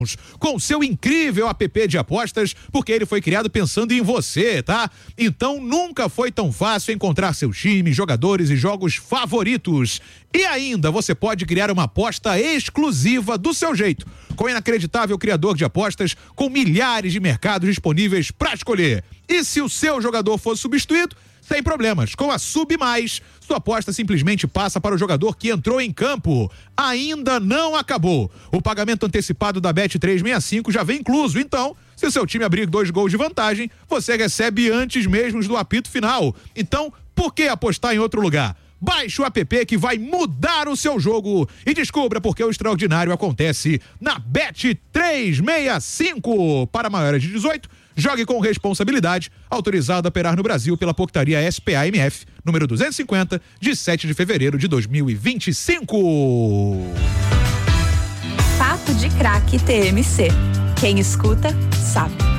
com seu incrível app de apostas, porque ele foi criado pensando em você, tá? Então nunca foi tão fácil encontrar seus times, jogadores e jogos favoritos. E ainda você pode criar uma aposta exclusiva do seu jeito, com o inacreditável criador de apostas, com milhares de mercados disponíveis para escolher. E se o seu jogador for substituído, sem problemas. Com a Sub Mais, sua aposta simplesmente passa para o jogador que entrou em campo. Ainda não acabou. O pagamento antecipado da Bet365 já vem incluso. Então, se o seu time abrir 2 gols de vantagem, você recebe antes mesmo do apito final. Então, por que apostar em outro lugar? Baixe o app que vai mudar o seu jogo e descubra por que o extraordinário acontece na Bet365. Para maiores de 18, jogue com responsabilidade. Autorizado a operar no Brasil pela portaria SPA-MF, número 250, de 7 de fevereiro de 2025. Papo de Craque TMC. Quem escuta, sabe.